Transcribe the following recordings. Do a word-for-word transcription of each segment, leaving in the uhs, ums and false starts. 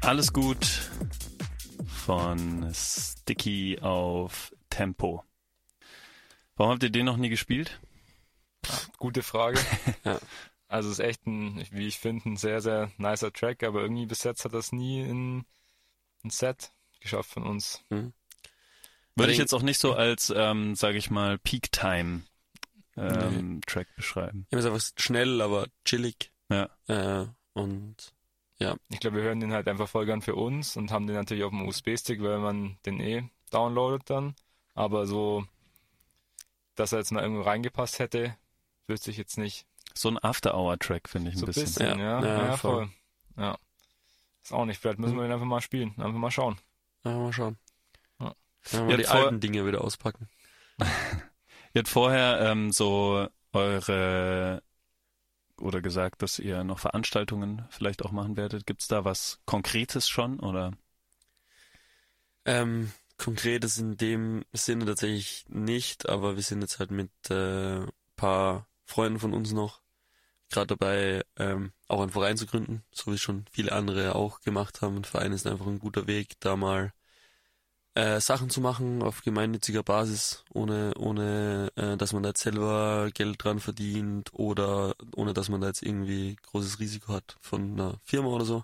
Alles gut von Sticky auf Tempo. Warum habt ihr den noch nie gespielt? Gute Frage. Ja. Also es ist echt ein, wie ich finde, ein sehr, sehr nicer Track, aber irgendwie bis jetzt hat das nie in ein Set geschafft von uns. Mhm. Würde ich jetzt auch nicht so als, ähm, sage ich mal, Peak-Time ähm, nee. Track beschreiben. Ja, ist einfach schnell, aber chillig. Ja. Äh, und ja. Ich glaube, wir hören den halt einfach voll gern für uns und haben den natürlich auf dem U S B-Stick, weil man den eh downloadet dann. Aber so, dass er jetzt mal irgendwo reingepasst hätte, wüsste ich jetzt nicht. So ein After-Hour-Track, finde ich ein so bisschen. bisschen. Ja, ja, ja, ja voll. voll. Ja. Ist auch nicht. Vielleicht müssen wir den einfach mal spielen. Einfach mal schauen. Ja, mal schauen. Ja. Ja, mal die vor- alten Dinge wieder auspacken. Ihr habt vorher ähm, so eure oder gesagt, dass ihr noch Veranstaltungen vielleicht auch machen werdet. Gibt's da was Konkretes schon oder? Ähm, Konkretes in dem Sinne tatsächlich nicht, aber wir sind jetzt halt mit äh, paar Freunden von uns noch gerade dabei, ähm, auch einen Verein zu gründen, so wie schon viele andere auch gemacht haben. Ein Verein ist einfach ein guter Weg, da mal äh, Sachen zu machen auf gemeinnütziger Basis, ohne ohne äh, dass man da jetzt selber Geld dran verdient oder ohne dass man da jetzt irgendwie großes Risiko hat von einer Firma oder so.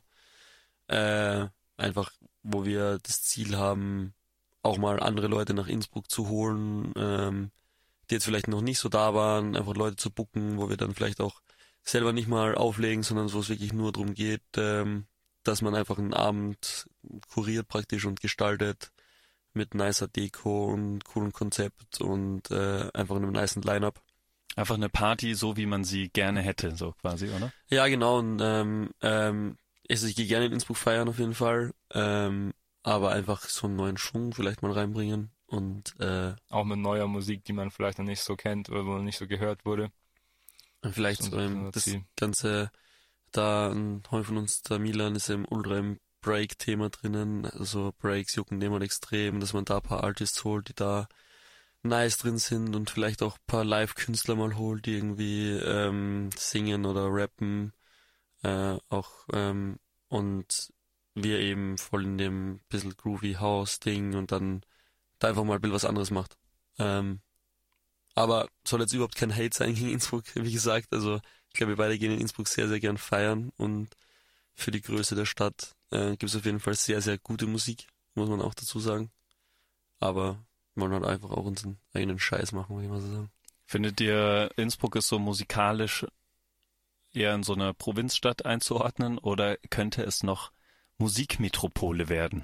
Äh, einfach, wo wir das Ziel haben, auch mal andere Leute nach Innsbruck zu holen, ähm, die jetzt vielleicht noch nicht so da waren, einfach Leute zu booken, wo wir dann vielleicht auch selber nicht mal auflegen, sondern wo es wirklich nur darum geht, ähm, dass man einfach einen Abend kuriert praktisch und gestaltet mit nicer Deko und coolem Konzept und äh, einfach einem nicen Line-Up. Einfach eine Party, so wie man sie gerne hätte, so quasi, oder? Ja, genau. Und ähm, ähm, also ich gehe gerne in Innsbruck feiern auf jeden Fall, ähm, aber einfach so einen neuen Schwung vielleicht mal reinbringen und äh, auch mit neuer Musik, die man vielleicht noch nicht so kennt oder wo noch nicht so gehört wurde. Und vielleicht so ähm, das Ganze, da ein Heu von uns, der Milan, ist im ultra im Break-Thema drinnen, also Breaks jucken dem halt extrem, dass man da ein paar Artists holt, die da nice drin sind und vielleicht auch ein paar Live-Künstler mal holt, die irgendwie ähm, singen oder rappen, äh, auch ähm, und wir eben voll in dem bisschen groovy House-Ding und dann da einfach mal ein bisschen was anderes macht. Ähm, aber soll jetzt überhaupt kein Hate sein gegen Innsbruck, wie gesagt, also ich glaube, wir beide gehen in Innsbruck sehr, sehr gern feiern und für die Größe der Stadt äh, gibt es auf jeden Fall sehr, sehr gute Musik, muss man auch dazu sagen. Aber wir wollen halt einfach auch unseren eigenen Scheiß machen, würde ich mal so sagen. Findet ihr, Innsbruck ist so musikalisch eher in so eine Provinzstadt einzuordnen oder könnte es noch Musikmetropole werden?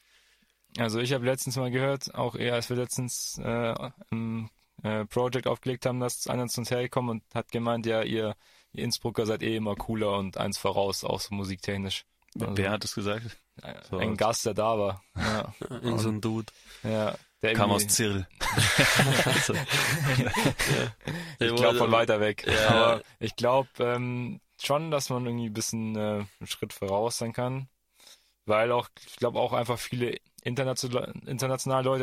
Also ich habe letztens mal gehört, auch eher als wir letztens äh, im äh, Project aufgelegt haben, dass einer zu uns hergekommen und hat gemeint, ja, ihr, ihr Innsbrucker seid eh immer cooler und eins voraus, auch so musiktechnisch. Also, wer hat das gesagt? So ein Gast, der da war. Ja. Irgend so ein Dude. Ja, der kam aus Zirl. also, ja. Ich glaube von weiter weg. Ja. Aber ich glaube ähm, schon, dass man irgendwie ein bisschen äh, einen Schritt voraus sein kann. Weil auch, ich glaube auch einfach viele internationale, internationale Leute